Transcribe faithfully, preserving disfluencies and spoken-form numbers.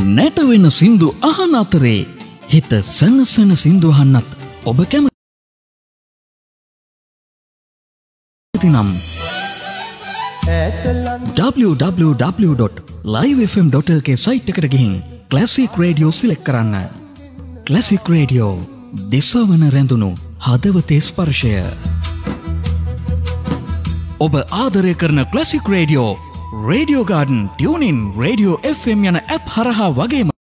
නැටවෙන සින්දු අහන අතරේ හිත සනසන සින්දු අහන්නත් ඔබ කැමති නම් w w w dot live f m dot l k site එකට ගිහින් ක්ලාසික් රේඩියෝ සිලෙක්ට් කරන්න. ක්ලාසික් රේඩියෝ දිසවන රැඳුණු හදවතේ ස්පර්ශය. ඔබ ආදරය කරන classic radio, radio garden, tune ඉන්, රේඩියෝ එෆ් එම් යන ඇප් හරහා වගේම